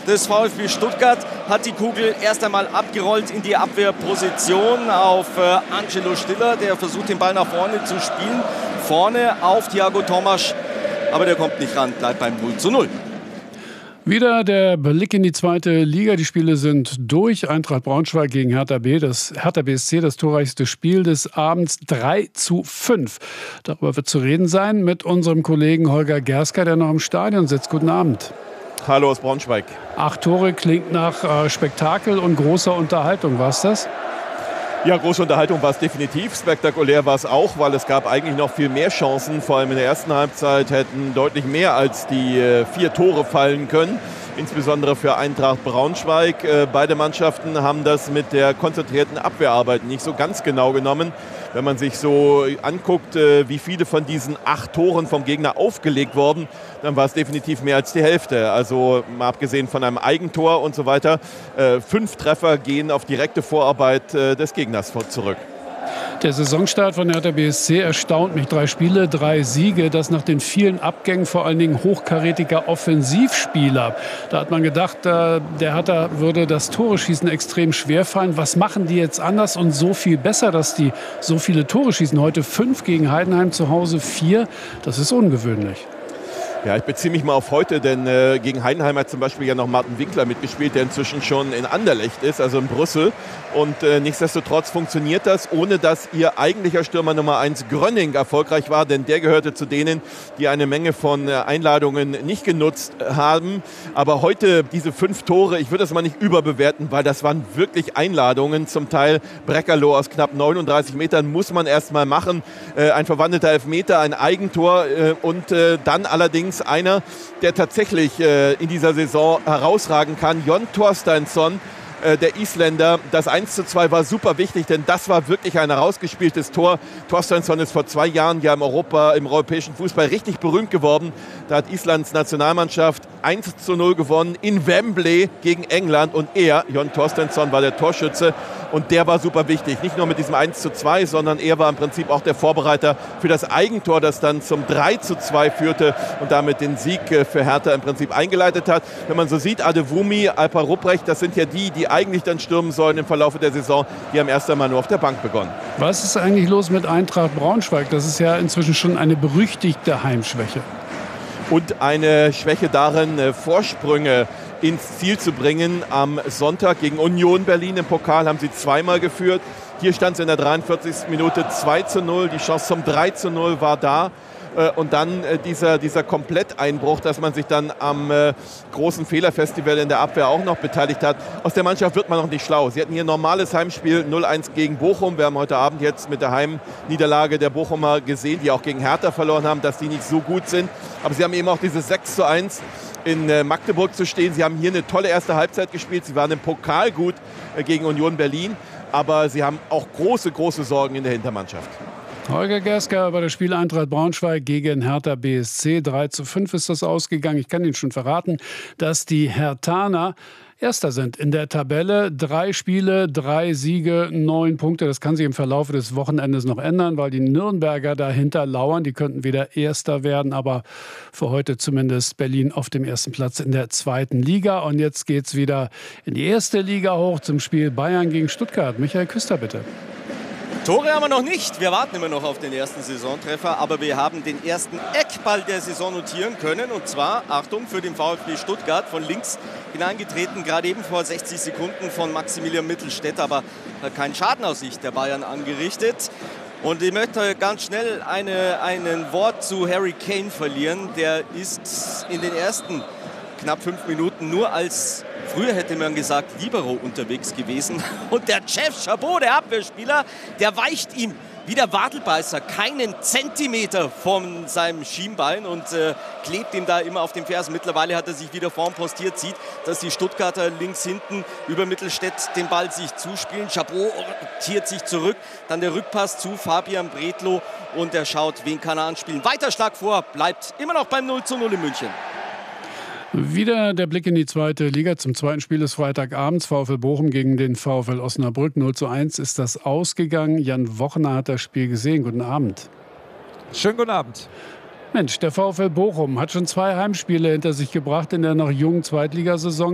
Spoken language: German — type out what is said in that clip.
des VfB Stuttgart hat die Kugel erst einmal abgerollt in die Abwehrposition auf Angelo Stiller. Der versucht, den Ball nach vorne zu spielen. Vorne auf Thiago Tomasch, aber der kommt nicht ran, bleibt beim 0:0. Wieder der Blick in die zweite Liga. Die Spiele sind durch. Eintracht Braunschweig gegen Hertha BSC, das torreichste Spiel des Abends, 3:5. Darüber wird zu reden sein mit unserem Kollegen Holger Gersker, der noch im Stadion sitzt. Guten Abend. Hallo aus Braunschweig. 8 Tore klingt nach Spektakel und großer Unterhaltung. War's das? Ja, große Unterhaltung war es definitiv. Spektakulär war es auch, weil es gab eigentlich noch viel mehr Chancen. Vor allem in der ersten Halbzeit hätten deutlich mehr als die 4 Tore fallen können. Insbesondere für Eintracht Braunschweig. Beide Mannschaften haben das mit der konzentrierten Abwehrarbeit nicht so ganz genau genommen. Wenn man sich so anguckt, wie viele von diesen 8 Toren vom Gegner aufgelegt wurden, dann war es definitiv mehr als die Hälfte. Also mal abgesehen von einem Eigentor und so weiter. 5 Treffer gehen auf direkte Vorarbeit des Gegners zurück. Der Saisonstart von Hertha BSC erstaunt mich. 3 Spiele, 3 Siege. Das nach den vielen Abgängen, vor allen Dingen hochkarätiger Offensivspieler. Da hat man gedacht, der Hertha würde das Tore-Schießen extrem schwer fallen. Was machen die jetzt anders und so viel besser, dass die so viele Tore schießen? Heute 5 gegen Heidenheim, zu Hause 4. Das ist ungewöhnlich. Ja, ich beziehe mich mal auf heute, denn gegen Heidenheim hat zum Beispiel ja noch Martin Winkler mitgespielt, der inzwischen schon in Anderlecht ist, also in Brüssel. Und nichtsdestotrotz funktioniert das, ohne dass ihr eigentlicher Stürmer Nummer 1 Grönning erfolgreich war, denn der gehörte zu denen, die eine Menge von Einladungen nicht genutzt haben. Aber heute diese 5 Tore, ich würde das mal nicht überbewerten, weil das waren wirklich Einladungen, zum Teil Breckerloh aus knapp 39 Metern muss man erst mal machen. Ein verwandelter Elfmeter, ein Eigentor und dann allerdings einer, der tatsächlich in dieser Saison herausragen kann, Jon Torsteinsson, der Isländer. Das 1:2 war super wichtig, denn das war wirklich ein herausgespieltes Tor. Torsteinsson ist vor 2 Jahren ja im europäischen Fußball richtig berühmt geworden. Da hat Islands Nationalmannschaft 1:0 gewonnen in Wembley gegen England und er, Jon Torsteinsson, war der Torschütze und der war super wichtig. Nicht nur mit diesem 1:2, sondern er war im Prinzip auch der Vorbereiter für das Eigentor, das dann zum 3:2 führte und damit den Sieg für Hertha im Prinzip eingeleitet hat. Wenn man so sieht, Adewumi, Alper Rupprecht, das sind ja die eigentlich dann stürmen sollen im Verlauf der Saison. Die haben erst einmal nur auf der Bank begonnen. Was ist eigentlich los mit Eintracht Braunschweig? Das ist ja inzwischen schon eine berüchtigte Heimschwäche. Und eine Schwäche darin, Vorsprünge ins Ziel zu bringen. Am Sonntag gegen Union Berlin im Pokal haben sie 2-mal geführt. Hier stand es in der 43. Minute 2:0. Die Chance zum 3:0 war da. Und dann dieser Kompletteinbruch, dass man sich dann am großen Fehlerfestival in der Abwehr auch noch beteiligt hat. Aus der Mannschaft wird man noch nicht schlau. Sie hatten hier ein normales Heimspiel 0:1 gegen Bochum. Wir haben heute Abend jetzt mit der Heimniederlage der Bochumer gesehen, die auch gegen Hertha verloren haben, dass die nicht so gut sind. Aber sie haben eben auch dieses 6:1 in Magdeburg zu stehen. Sie haben hier eine tolle erste Halbzeit gespielt. Sie waren im Pokal gut gegen Union Berlin. Aber sie haben auch große Sorgen in der Hintermannschaft. Holger Gersker bei der Spiel Eintracht Braunschweig gegen Hertha BSC. 3:5 ist das ausgegangen. Ich kann Ihnen schon verraten, dass die Herthaner Erster sind in der Tabelle. 3 Spiele, 3 Siege, 9 Punkte. Das kann sich im Verlauf des Wochenendes noch ändern, weil die Nürnberger dahinter lauern. Die könnten wieder Erster werden, aber für heute zumindest Berlin auf dem ersten Platz in der zweiten Liga. Und jetzt geht's wieder in die erste Liga hoch zum Spiel Bayern gegen Stuttgart. Michael Küster, bitte. Tore haben wir noch nicht. Wir warten immer noch auf den ersten Saisontreffer. Aber wir haben den ersten Eckball der Saison notieren können. Und zwar, Achtung, für den VfB Stuttgart. Von links hineingetreten, gerade eben vor 60 Sekunden von Maximilian Mittelstädt. Aber kein Schaden aus Sicht der Bayern angerichtet. Und ich möchte ganz schnell ein Wort zu Harry Kane verlieren. Der ist in den ersten knapp 5 Minuten nur als, früher hätte man gesagt, Libero unterwegs gewesen. Und der Chef Chabot, der Abwehrspieler, der weicht ihm wie der Wadelbeißer keinen Zentimeter von seinem Schienbein und klebt ihm da immer auf dem Fersen. Mittlerweile hat er sich wieder vorn postiert, sieht, dass die Stuttgarter links hinten über Mittelstädt den Ball sich zuspielen. Chabot orientiert sich zurück, dann der Rückpass zu Fabian Bredlow und er schaut, wen kann er anspielen. Weiter Schlag vor, bleibt immer noch beim 0:0 in München. Wieder der Blick in die zweite Liga. Zum zweiten Spiel des Freitagabends. VfL Bochum gegen den VfL Osnabrück. 0:1 ist das ausgegangen. Jan Wochner hat das Spiel gesehen. Guten Abend. Schönen guten Abend. Mensch, der VfL Bochum hat schon 2 Heimspiele hinter sich gebracht in der noch jungen Zweitligasaison.